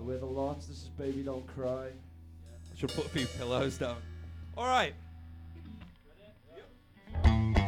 We're the Lots. This is Baby Don't Cry. Should put a few pillows down. All right.